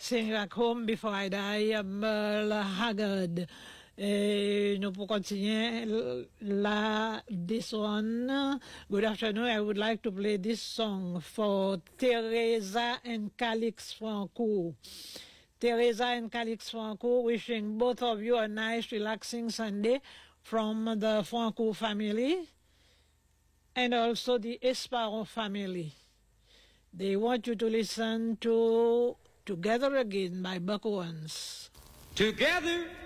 Sing Back Home Before I Die, Merle Haggard. Nous pour continuer this one. Good afternoon. I would like to play this song for Teresa and Calix Franco. Teresa and Calix Franco, wishing both of you a nice, relaxing Sunday from the Franco family and also the Esparon family. They want you to listen to Together Again by Buck Owens. Together